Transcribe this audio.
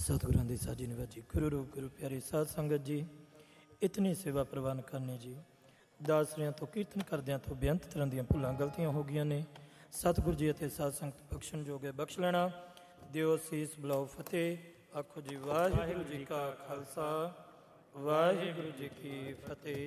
सतगुरां दी साजी निवाजी गुरु रूप गुरु प्यारे साध संगत जी, इतनी सेवा प्रवान करनी जी। दासरियां तो कीर्तन करदियां तो बेअंत तरह ਦੀਆਂ ਭੁੱਲਾਂ ਗਲਤੀਆਂ ਹੋ ਗਈਆਂ ਨੇ। सतगुरु जी ਅਤੇ साध संगत बख्शण जोगे बख्श लेना। दिओ सीस बुलाओ फतेह। आखो जी वाहिगुरु जी का खालसा वाहिगुरु जी की फतेह।